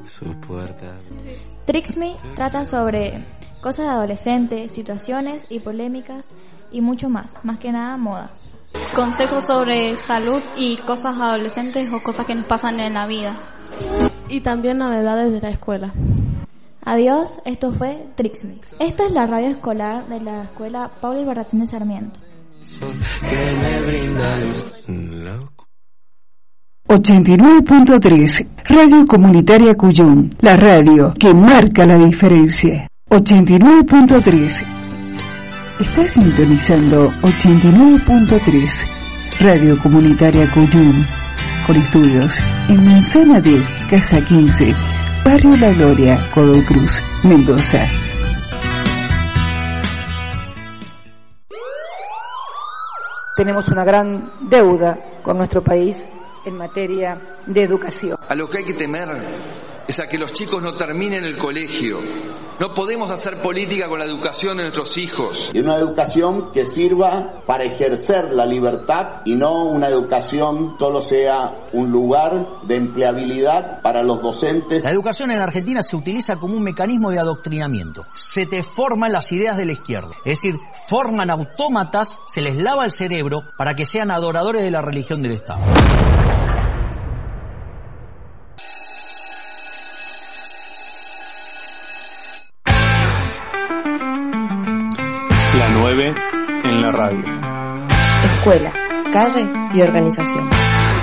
Trixme trata sobre cosas de adolescentes, situaciones y polémicas y mucho más que nada moda. Consejos sobre salud y cosas adolescentes o cosas que nos pasan en la vida. Y también novedades de la escuela. Adiós, esto fue Trixme. Esta es la radio escolar de la escuela Paulo Ibarrachín de Sarmiento. 89.3 Radio Comunitaria Cuyum, la radio que marca la diferencia. 89.3. Estás sintonizando 89.3 Radio Comunitaria Cuyum, con estudios en Manzana D, Casa 15, Barrio La Gloria, Godoy Cruz, Mendoza. Tenemos una gran deuda con nuestro país en materia de educación. A lo que hay que temer es a que los chicos no terminen el colegio. No podemos hacer política con la educación de nuestros hijos. Y una educación que sirva para ejercer la libertad y no una educación solo sea un lugar de empleabilidad para los docentes. La educación en Argentina se utiliza como un mecanismo de adoctrinamiento. Se te forman las ideas de la izquierda. Es decir, forman autómatas, se les lava el cerebro para que sean adoradores de la religión del Estado. La 9 en la radio. Escuela, calle y organización.